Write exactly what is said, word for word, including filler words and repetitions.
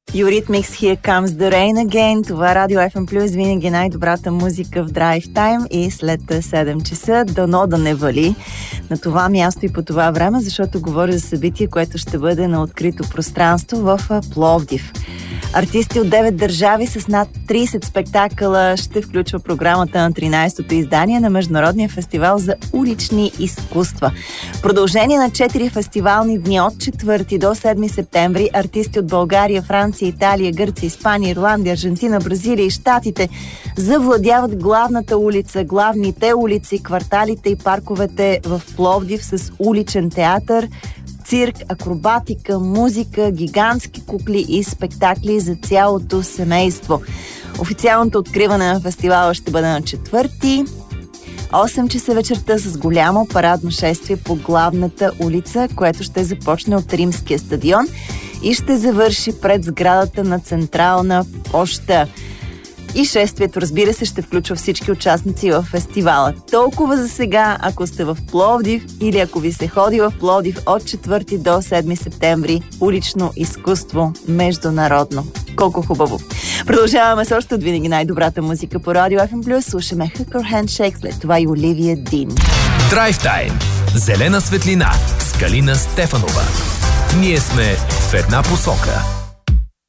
Eurythmics, Here Comes the Rain Again. Това Радио Еф Ем Плюс, винаги най-добрата музика в драйв тайм и след седем часа. Дано да не вали на това място и по това време, защото говоря за събитие, което ще бъде на открито пространство в Пловдив. Артисти от девет държави с над трийсет спектакъла ще включва програмата на тринайсетото издание на Международния фестивал за улични изкуства. В продължение на четири фестивални дни от четвърти до седми септември артисти от България, Франция, Италия, Гърция, Испания, Ирландия, Аржентина, Бразилия и Щатите завладяват главната улица, главните улици, кварталите и парковете в Пловдив с уличен театър, цирк, акробатика, музика, гигантски кукли и спектакли за цялото семейство. Официалното откриване на фестивала ще бъде на четвърти, осем часа вечерта с голямо парадно шествие по главната улица, което ще започне от Римския стадион и ще завърши пред сградата на Централна поща. И шествието, разбира се, ще включва всички участници в фестивала. Толкова за сега, ако сте в Пловдив или ако ви се ходи в Пловдив от четвърти до седми септември, улично изкуство международно. Колко хубаво! Продължаваме с още от винаги най-добрата музика по Радио Еф Ем Плюс. Слушаме Hooker Handshake, след това и Оливия Дин. Драйв тайм. Зелена светлина с Калина Стефанова. Ние сме в една посока.